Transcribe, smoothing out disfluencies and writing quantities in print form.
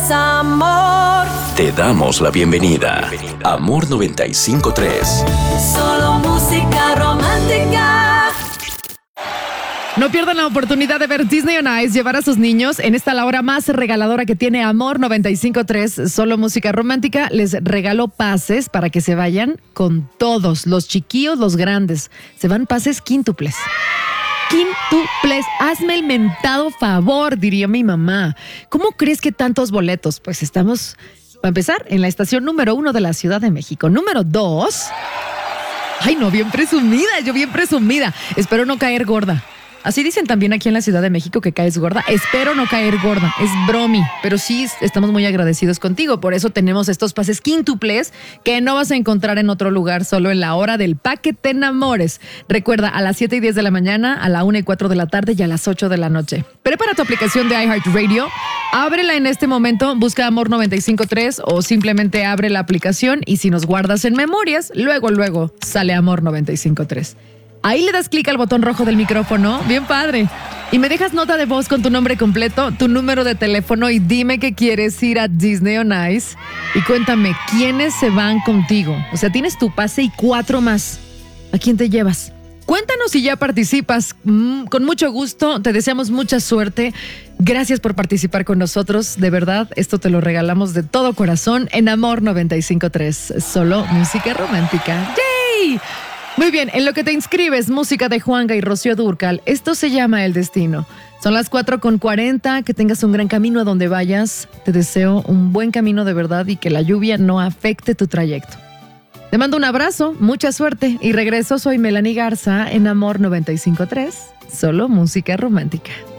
es amor. Te damos la bienvenida. Amor 95.3. Solo música romántica. No pierdan la oportunidad de ver Disney on Ice, llevar a sus niños en esta la hora más regaladora que tiene Amor 95.3, solo música romántica. Les regalo pases para que se vayan con todos, los chiquillos, los grandes. Se van pases quíntuples. Quíntuples, hazme el mentado favor, diría mi mamá. ¿Cómo crees que tantos boletos? Pues estamos, para empezar, en la estación número 1 de la Ciudad de México. Número 2. Ay, no, bien presumida, yo bien presumida. Espero no caer gorda. Así dicen también aquí en la Ciudad de México que caes gorda. Espero no caer gorda. Es bromi. Pero sí, estamos muy agradecidos contigo. Por eso tenemos estos pases quíntuples que no vas a encontrar en otro lugar, solo en la hora del Pa' que te enamores. Recuerda, a las 7:10 de la mañana, a la 1:04 de la tarde y a las 8 de la noche. Prepara tu aplicación de iHeartRadio. Ábrela en este momento. Busca Amor 95.3 o simplemente abre la aplicación y si nos guardas en memorias, luego sale Amor 95.3. Ahí le das clic al botón rojo del micrófono, bien padre. Y me dejas nota de voz con tu nombre completo, tu número de teléfono y dime que quieres ir a Disney on Ice. Y cuéntame, ¿quiénes se van contigo? O sea, tienes tu pase y 4 más. ¿A quién te llevas? Cuéntanos si ya participas. Con mucho gusto, te deseamos mucha suerte. Gracias por participar con nosotros. De verdad, esto te lo regalamos de todo corazón en Amor 95.3. Solo música romántica. ¡Yay! Muy bien, en lo que te inscribes, música de Juanga y Rocío Dúrcal. Esto se llama El Destino. Son las 4:40, que tengas un gran camino a donde vayas. Te deseo un buen camino de verdad y que la lluvia no afecte tu trayecto. Te mando un abrazo, mucha suerte y regreso. Soy Melanie Garza en Amor 95.3, solo música romántica.